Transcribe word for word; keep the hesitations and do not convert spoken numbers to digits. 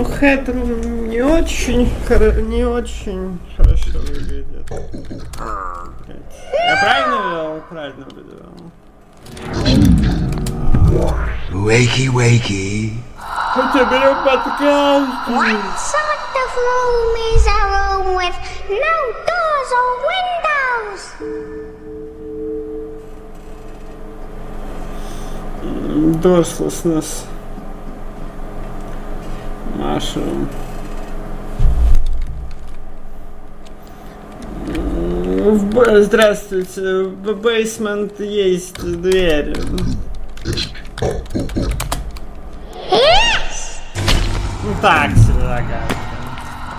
Headroom не очень, не очень хорошо выглядит. Я правильно вел? Правильно вел. Wakey, wakey. Хотя берем подкаст. What sort of room is a room with no doors or windows? Dorslessness. Mushroom. Здравствуйте. В бейсмент есть дверь. Yes! Ну так себе, ага.